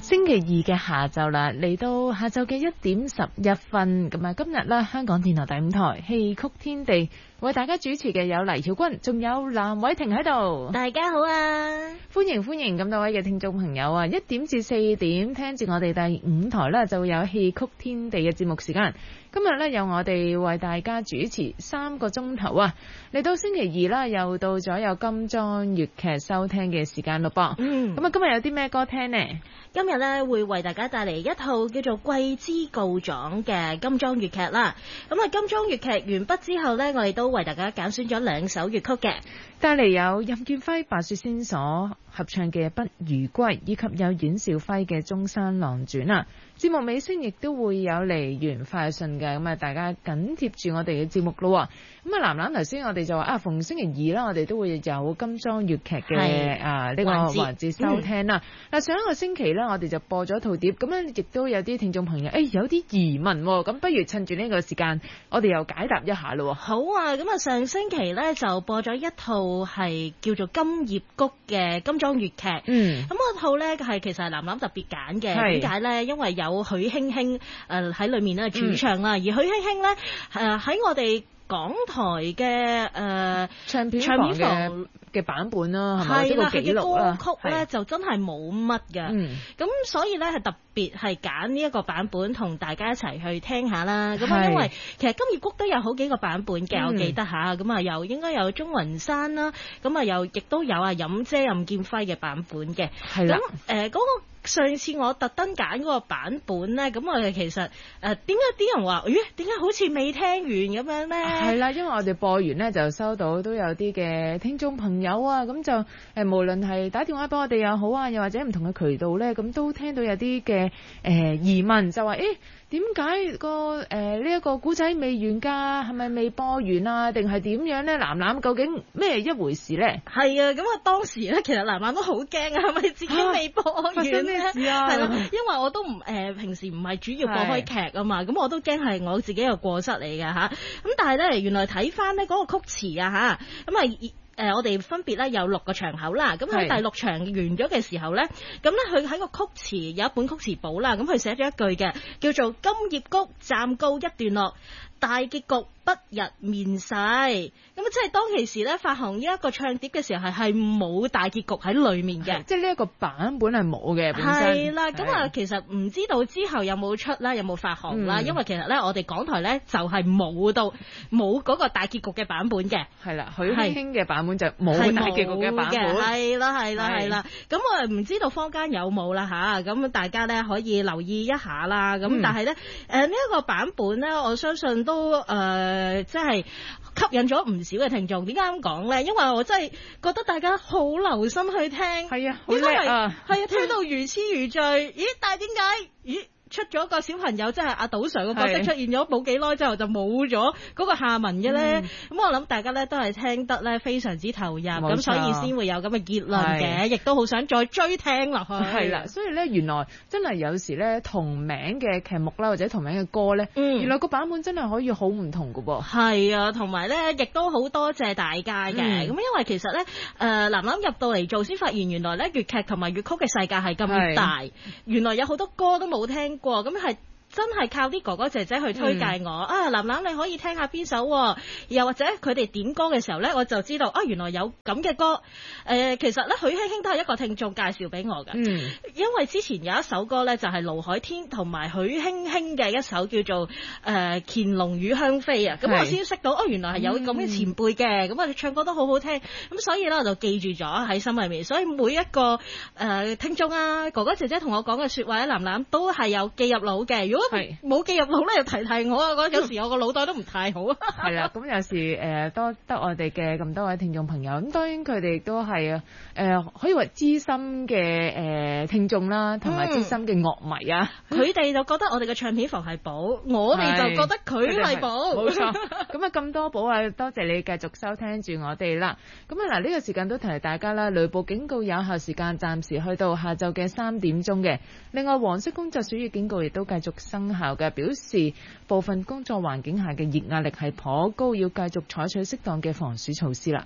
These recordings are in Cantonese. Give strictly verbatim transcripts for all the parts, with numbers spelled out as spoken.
星期二嘅下晝啦，嚟到下晝嘅一點十一分，咁啊今日咧香港電台第五台戲曲天地為大家主持嘅有黎曉君，仲有藍偉婷喺度。 大家好啊， 歡迎歡迎咁多位嘅聽眾朋友啊！一點至四點聽住我哋第五台啦，就會有戲曲天地嘅節目時間。今日咧有我哋為大家主持三個鐘頭啊！嚟到星期二啦，又到咗有金裝粵劇收聽嘅時間咯噃。嗯，咁啊今日有啲咩歌聽呢？ 今日咧會為大家帶嚟一套叫做《桂枝告狀》嘅金裝粵劇啦。咁啊金裝粵劇完畢之後呢，我哋都為大家揀選咗兩首粵曲嘅， 帶嚟有任劍輝、白雪仙所合唱嘅《不如歸》，以及有阮兆輝嘅《中山狼傳》啊。節目尾聲亦都會有梨園快訊嘅，咁啊大家緊貼住我哋嘅節目咯。咁啊，藍藍頭先我哋就話啊，逢星期二啦，我哋都會有金裝粵劇嘅啊呢個環節收聽啦。嗱、嗯，上一個星期咧，我哋就播咗套碟，咁樣亦都有啲聽眾朋友，誒、哎、有啲疑問，咁不如趁住呢個時間，我哋又解答一下咯。 好啊，咁啊上星期咧就播咗一套係叫做《金葉谷》嘅金裝粵劇。嗯，咁嗰套咧係其實係藍藍特別揀嘅，點解咧？因為有許興興誒喺裏面咧主唱啦，嗯、而許興興咧誒喺我哋港台嘅誒、呃、唱片唱片房嘅版本啦，係咪？係啦，嘅歌曲咧就真係冇乜嘅，咁、嗯、所以咧係特別係揀呢一個版本同大家一齊去聽下啦。咁啊，因為其實金葉谷都有好幾個版本嘅，嗯、我記得下，咁啊又應該有鍾雲山啦，咁啊又亦都有啊飲姐任劍輝嘅版本嘅，係啦，咁誒嗰個。上次我特登揀嗰個版本咧，咁我哋其實誒點解啲人話，咦點解好似未聽完咁樣咧？係啦，因為我哋播完咧就收到都有啲嘅聽眾朋友啊，咁就誒無論係打電話俾我哋又好啊，又或者唔同嘅渠道咧，咁都聽到有啲嘅誒疑問，就話誒點解個誒呢一個古仔未完㗎？係咪未播完啊？定係點樣咧？藍藍究竟咩一回事咧？係啊，咁啊當時咧其實藍藍都好驚啊，係咪自己未播完？係啊，係啦，因為我都唔誒、呃、平時唔係主要播開劇啊嘛，咁我都驚係我自己嘅過失嚟嘅吓。咁但係咧，原來睇翻呢嗰個曲詞啊吓，咁啊誒我哋分別咧有六個場口啦。咁喺第六場完咗嘅時候咧，咁咧佢喺個曲詞有一本曲詞簿啦，咁佢寫咗一句嘅，叫做金葉谷暫告一段落，大結局不日面世。咁即係當其時咧發行呢一個唱碟嘅時候係係冇大結局喺裏面嘅，即係呢一個版本係冇嘅。係啦，咁啊其實唔知道之後有冇出啦，有冇發行啦、嗯？因為其實咧我哋港台咧就係冇到冇嗰個大結局嘅版本嘅。係啦，許興興嘅版本就冇大結局嘅版本。係啦係啦係啦，咁我唔知道坊間有冇啦吓，咁大家咧可以留意一下啦。咁、嗯、但係咧誒呢一個版本咧，我相信都誒。呃誒，即係吸引咗唔少嘅聽眾。點解咁講咧？因為我真係覺得大家好留心去聽，係啊，好叻啊，係啊，聽到如痴如醉。咦？但係點解？咦？出咗個小朋友，即係阿賭 Sir 個角色出現咗冇幾耐之後就冇咗嗰個下文嘅咧。咁、嗯、我諗大家咧都係聽得咧非常之投入，咁所以先會有咁嘅結論嘅，亦都好想再追聽落去。係啦，所以咧原來真係有時咧同名嘅劇目啦，或者同名嘅歌咧、嗯，原來個版本真係可以好唔同㗎噃。係啊，同埋咧亦都好多謝大家嘅。咁、嗯、因為其實咧誒藍藍入到嚟做先發現，原來咧粵劇同埋粵曲嘅世界係咁大，原來有好多歌都冇聽過，咁係真係靠啲哥哥姐姐去推介我、嗯、啊，藍藍你可以聽下邊首、啊，又或者佢哋點歌嘅時候咧，我就知道啊，原來有咁嘅歌。誒、呃，其實咧許興興都係一個聽眾介紹俾我嘅、嗯，因為之前有一首歌咧就係、是、盧海天同埋許興興嘅一首叫做誒《乾隆與香妃》啊，咁我先識到哦，原來係有咁嘅前輩嘅，咁、嗯、啊唱歌都好好聽，咁所以咧我就記住咗喺心裏面，所以每一個誒、呃、聽眾啊哥哥姐姐同我講嘅說話咧，藍藍都係有記入腦嘅。如果冇記入腦咧，又提提我啊！我有時我個腦袋都唔太好啊。係啦，咁有時誒多得我哋嘅咁多位聽眾朋友，咁當然佢哋都係啊誒，可以話資深嘅誒聽眾啦，同埋資深嘅樂迷啊。佢、嗯、哋就覺得我哋嘅唱片房係寶，我哋就覺得佢係寶。冇錯。咁啊咁多寶啊，多謝你繼續收聽住我哋啦。咁啊嗱，呢個時間都提提大家啦，雷暴警告有效時間暫時去到下晝嘅三點鐘嘅。另外黃色工作暑熱警告亦都繼續生效嘅，表示部分工作環境下嘅熱壓力係頗高，要繼續採取適當嘅防暑措施啦。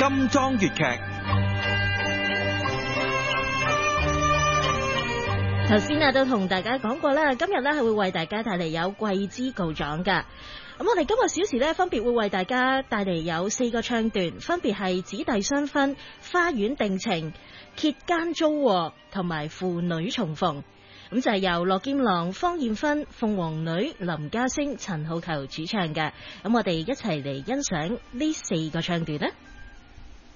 金裝粵劇。 頭先啊都同大家講過啦，今日咧係會為大家帶嚟有桂枝告狀噶。咁我哋今個小時咧分別會為大家帶嚟有四個唱段，分別係子弟相分、花園定情、揭奸遭禍同埋父女重逢。咁就係由羅劍郎、方艷芬、鳳凰女、林家聲、陳浩球主唱嘅。咁我哋一齊嚟欣賞呢四個唱段啦。